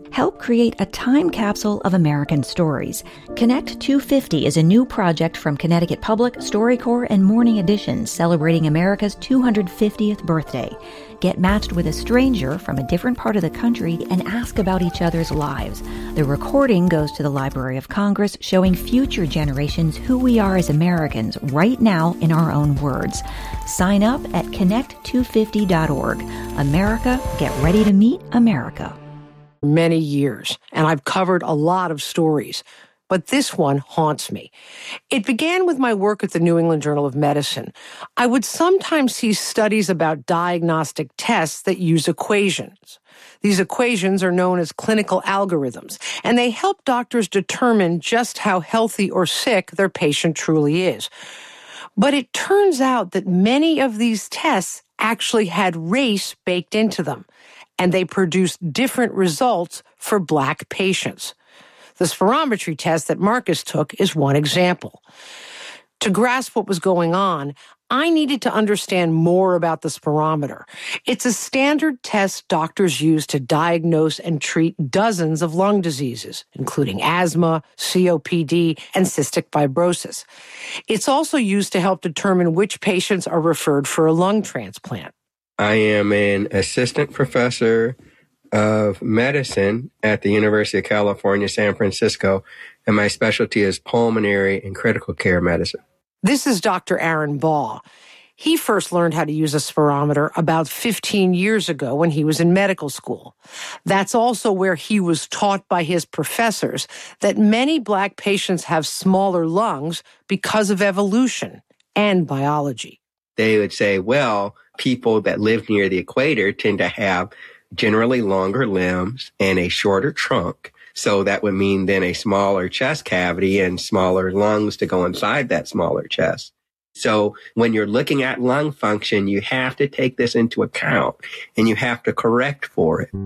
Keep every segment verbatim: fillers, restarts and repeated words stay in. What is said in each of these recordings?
Help create a time capsule of American stories. Connect two fifty is a new project from Connecticut Public, StoryCorps, and Morning Edition celebrating America's two hundred fiftieth birthday. Get matched with a stranger from a different part of the country and ask about each other's lives. The recording goes to the Library of Congress, showing future generations who we are as Americans right now in our own words. Sign up at connect two fifty dot org. America, get ready to meet America. Many years, and I've covered a lot of stories, but this one haunts me. It began with my work at the New England Journal of Medicine. I would sometimes see studies about diagnostic tests that use equations. These equations are known as clinical algorithms, and they help doctors determine just how healthy or sick their patient truly is. But it turns out that many of these tests actually had race baked into them, and they produced different results for Black patients. The spirometry test that Marcus took is one example. To grasp what was going on, I needed to understand more about the spirometer. It's a standard test doctors use to diagnose and treat dozens of lung diseases, including asthma, C O P D, and cystic fibrosis. It's also used to help determine which patients are referred for a lung transplant. I am an assistant professor of medicine at the University of California, San Francisco, and my specialty is pulmonary and critical care medicine. This is Doctor Aaron Baugh. He first learned how to use a spirometer about fifteen years ago when he was in medical school. That's also where he was taught by his professors that many Black patients have smaller lungs because of evolution and biology. They would say, well, people that live near the equator tend to have generally longer limbs and a shorter trunk. So that would mean then a smaller chest cavity and smaller lungs to go inside that smaller chest. So when you're looking at lung function, you have to take this into account and you have to correct for it.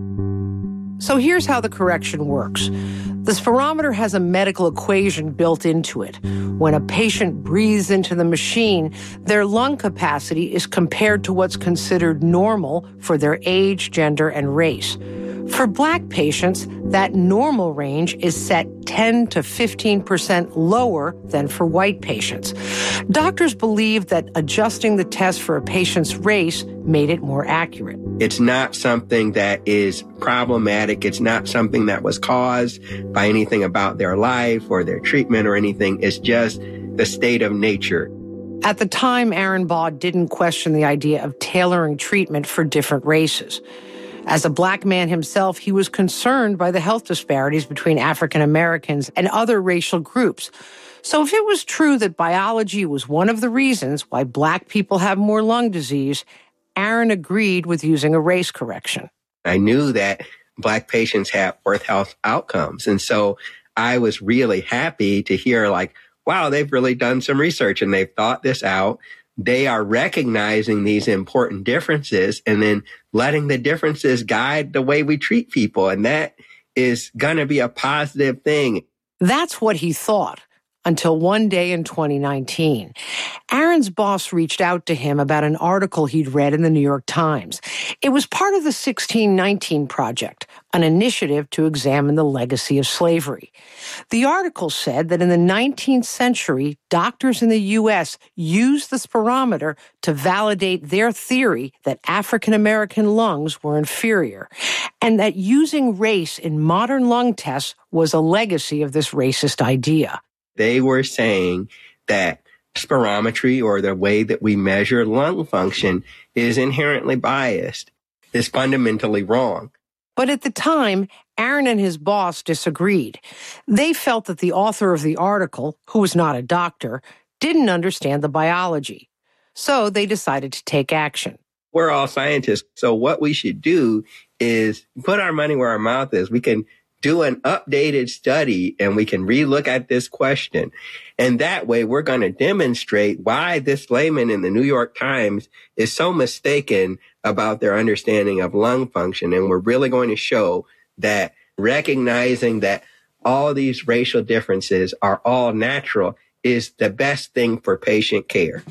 So here's how the correction works. The spirometer has a medical equation built into it. When a patient breathes into the machine, their lung capacity is compared to what's considered normal for their age, gender, and race. For Black patients, that normal range is set ten to fifteen percent lower than for white patients. Doctors believe that adjusting the test for a patient's race made it more accurate. It's not something that is problematic. It's not something that was caused by anything about their life or their treatment or anything. It's just the state of nature. At the time, Aaron Baugh didn't question the idea of tailoring treatment for different races. As a Black man himself, he was concerned by the health disparities between African Americans and other racial groups. So if it was true that biology was one of the reasons why Black people have more lung disease, Aaron agreed with using a race correction. I knew that Black patients have worse health outcomes. And so I was really happy to hear like, wow, they've really done some research and they've thought this out. They are recognizing these important differences and then letting the differences guide the way we treat people. And that is going to be a positive thing. That's what he thought until one day in twenty nineteen. Aaron's boss reached out to him about an article he'd read in the New York Times. It was part of the sixteen nineteen Project, an initiative to examine the legacy of slavery. The article said that in the nineteenth century, doctors in the U S used the spirometer to validate their theory that African American lungs were inferior, and that using race in modern lung tests was a legacy of this racist idea. They were saying that spirometry, or the way that we measure lung function, is inherently biased, is fundamentally wrong. But at the time, Aaron and his boss disagreed. They felt that the author of the article, who was not a doctor, didn't understand the biology. So they decided to take action. We're all scientists, so what we should do is put our money where our mouth is. We can do an updated study and we can relook at this question. And that way we're going to demonstrate why this layman in the New York Times is so mistaken about their understanding of lung function. And we're really going to show that recognizing that all these racial differences are all natural is the best thing for patient care.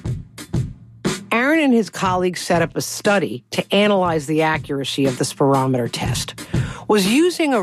Aaron and his colleagues set up a study to analyze the accuracy of the spirometer test. Was using a